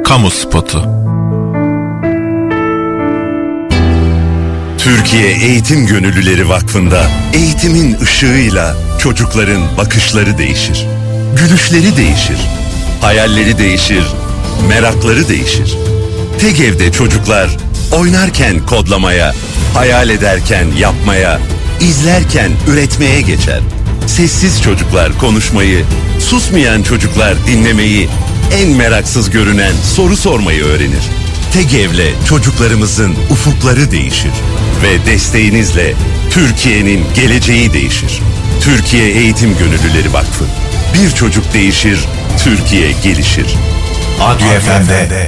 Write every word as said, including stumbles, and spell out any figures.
Kamu spotu. Türkiye Eğitim Gönüllüleri Vakfı'nda eğitimin ışığıyla çocukların bakışları değişir. Gülüşleri değişir. Hayalleri değişir. Merakları değişir. TEGEV'de çocuklar oynarken kodlamaya, hayal ederken yapmaya, izlerken üretmeye geçer. Sessiz çocuklar konuşmayı, susmayan çocuklar dinlemeyi, en meraksız görünen soru sormayı öğrenir. TEGEV'le çocuklarımızın ufukları değişir ve desteğinizle Türkiye'nin geleceği değişir. Türkiye Eğitim Gönüllüleri Vakfı. Bir çocuk değişir, Türkiye gelişir. Adliye F M'de